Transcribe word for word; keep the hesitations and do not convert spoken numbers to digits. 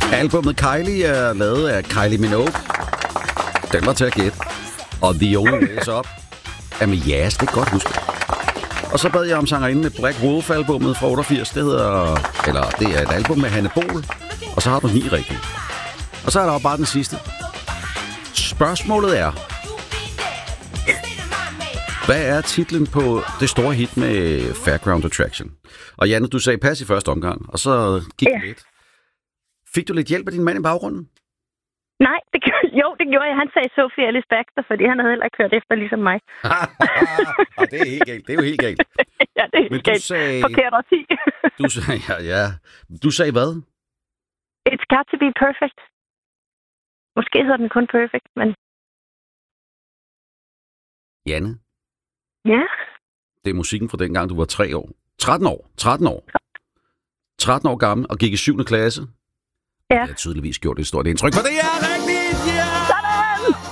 Albummet Kylie er lavet af Kylie Minogue. Den var til at gætte. Og The Only Way Is Up er med Jazz, det kan godt huske. Og så bad jeg om sangerinden Black Wolf-albummet fra otteogfirs. Det hedder, eller det er et album med Hanne Bol. Og så har du ni rigtige. Og så er der jo bare den sidste. Spørgsmålet er, hvad er titlen på det store hit med Fairground Attraction? Og Janne, du sagde pas i første omgang, og så gik det ja. lidt. Fik du lidt hjælp af din mand i baggrunden? Nej, det, jo, det gjorde jeg. Han sagde Sophie Ellis Baxter, fordi han havde heller ikke kørt efter ligesom mig. Og det er helt galt. Det er jo helt galt. Ja, det er helt Men galt. du sagde... Forkert at sige. du sagde, ja, ja. Du sagde hvad? It's got to be perfect. Måske hedder den kun perfect, men... Janne? Ja? Det er musikken fra dengang, du var tre år. tretten år. tretten år. tretten år gammel og gik i syvende klasse. Ja. Det har tydeligvis gjort et stort indtryk, for det er rigtigt! Ja! Sådan!